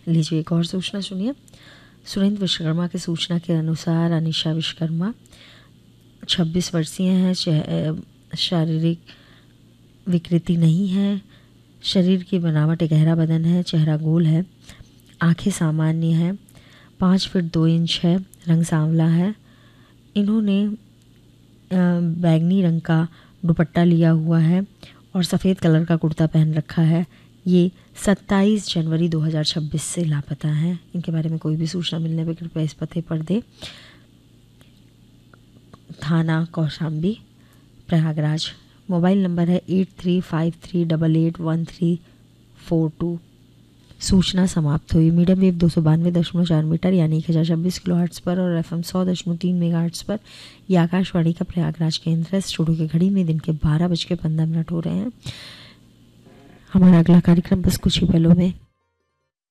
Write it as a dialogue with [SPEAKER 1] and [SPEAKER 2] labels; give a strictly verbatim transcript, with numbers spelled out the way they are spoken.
[SPEAKER 1] लीजिए एक और सूचना सुनिए। सुरेंद्र विश्वकर्मा की सूचना के अनुसार अनिशा विश्वकर्मा छब्बीस वर्षीय हैं, शारीरिक विकृति नहीं है, शरीर की बनावट गहरा बदन है, चेहरा गोल है, आंखें सामान्य हैं, पाँच फीट दो इंच है, रंग सांवला है। इन्होंने बैगनी रंग का दुपट्टा लिया हुआ है और सफ़ेद कलर का कुर्ता पहन रखा है। ये सत्ताईस जनवरी दो हज़ार छब्बीस से लापता हैं। इनके बारे में कोई भी सूचना मिलने पर कृपया इस पते पर दे। थाना कौशाम्बी, प्रयागराज। मोबाइल नंबर है eight three five three double eight one three four to. सूचना समाप्त हुई। मीडियम वेव दो सौ बानवे दशमलव चार मीटर यानी एक हज़ार छब्बीस किलो हर्ट्स पर और एफ एम सौ दशमलव तीन मेगा हर्ट्स पर यह आकाशवाणी का प्रयागराज केंद्र है। स्टूडियो की घड़ी में दिन के बारह बज के पंद्रह मिनट हो रहे हैं। हमारा अगला कार्यक्रम बस कुछ ही पलों में।